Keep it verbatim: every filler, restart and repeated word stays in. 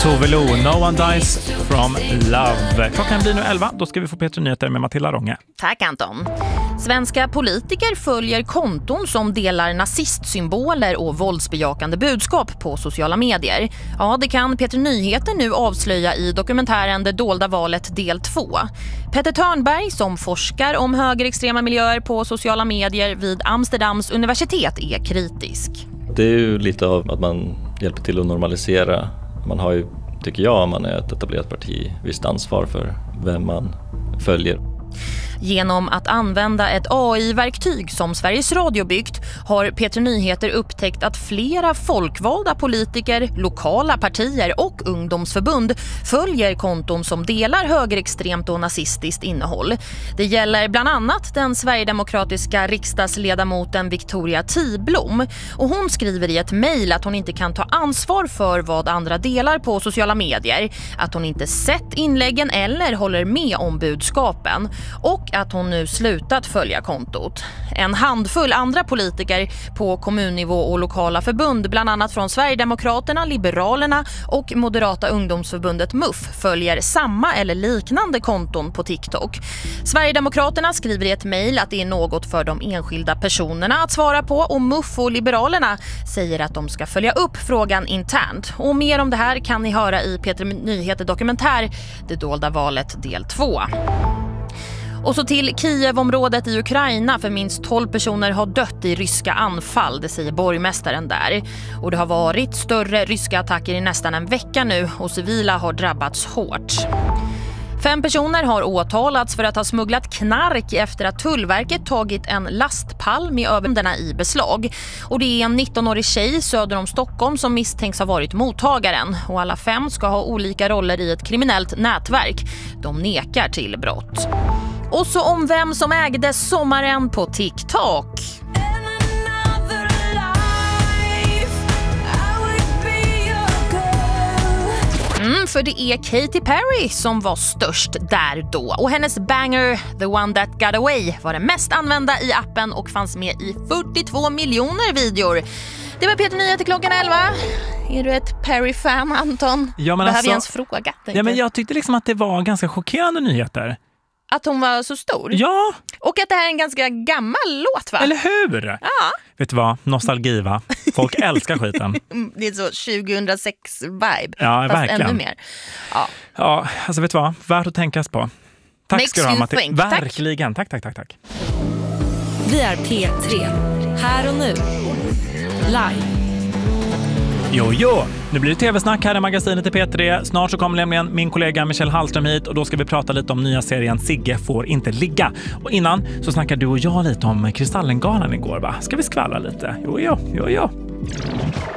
Tove Lo, No One Dies From Love. Klockan blir nu elva, då ska vi få P tre Nyheter med Matilda Ronge. Tack Anton. Svenska politiker följer konton som delar nazistsymboler och våldsbejakande budskap på sociala medier. Ja, det kan P tre Nyheter nu avslöja i dokumentären Det dolda valet del två. Petter Törnberg, som forskar om högerextrema miljöer på sociala medier vid Amsterdams universitet, är kritisk. Det är ju lite av att man hjälper till att normalisera. Man har ju, tycker jag, om man är ett etablerat parti, visst ansvar för vem man följer. Genom att använda ett A I-verktyg som Sveriges Radio byggt har P tre Nyheter upptäckt att flera folkvalda politiker, lokala partier och ungdomsförbund följer konton som delar högerextremt och nazistiskt innehåll. Det gäller bland annat den sverigedemokratiska riksdagsledamoten Victoria Tiblom, och hon skriver i ett mejl att hon inte kan ta ansvar för vad andra delar på sociala medier, att hon inte sett inläggen eller håller med om budskapen, och att hon nu slutat följa kontot. En handfull andra politiker på kommunnivå och lokala förbund, bland annat från Sverigedemokraterna, Liberalerna och Moderata ungdomsförbundet M U F, följer samma eller liknande konton på TikTok. Sverigedemokraterna skriver i ett mejl att det är något för de enskilda personerna att svara på, och M U F och Liberalerna säger att de ska följa upp frågan internt. Och mer om det här kan ni höra i P tre Nyheter dokumentär Det dolda valet del två. Och så till Kiev-området i Ukraina, för minst tolv personer har dött i ryska anfall, det säger borgmästaren där. Och det har varit större ryska attacker i nästan en vecka nu, och civila har drabbats hårt. Fem personer har åtalats för att ha smugglat knark efter att Tullverket tagit en lastpall med överhänderna i beslag. Och det är en nittonårig tjej söder om Stockholm som misstänks ha varit mottagaren. Och alla fem ska ha olika roller i ett kriminellt nätverk. De nekar till brott. Och så om vem som ägde sommaren på TikTok. Mm, för det är Katy Perry som var störst där då. Och hennes banger The One That Got Away var den mest använda i appen och fanns med i fyrtiotvå miljoner videor. Det var P tre Nyheter klockan elva. Är du ett Perry-fan, Anton? Ja, men behöver alltså, jag ens fråga? Ja, men jag tyckte liksom att det var ganska chockerande nyheter. Att hon var så stor? Ja. Och att det här är en ganska gammal låt, va? Eller hur? Ja. Vet du vad? Nostalgi, va? Folk älskar skiten. Det är så tjugohundrasex-vibe. Ja, fast verkligen. ännu mer. Ja. Ja, alltså vet du vad? Värt att tänkas på. Tack Makes ska du ha, Matti. think. Verkligen. Tack, tack, tack, tack. Vi är P tre. Här och nu. Live. Jo, jo. Nu blir det tv-snack här i magasinet i P tre. Snart så kommer nämligen min kollega Michelle Hallström hit, och då ska vi prata lite om nya serien Sigge får inte ligga. Och innan så snackar du och jag lite om Kristallengalan igår, va? Ska vi skvallra lite? Jo, jo, jo, jo.